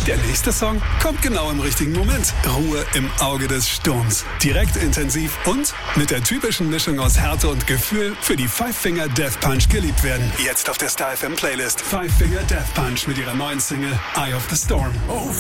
Der nächste Song kommt genau im richtigen Moment. Ruhe im Auge des Sturms. Direkt intensiv und mit der typischen Mischung aus Härte und Gefühl für die Five Finger Death Punch geliebt werden. Jetzt auf der Star FM Playlist. Five Finger Death Punch mit ihrer neuen Single Eye of the Storm. Oh,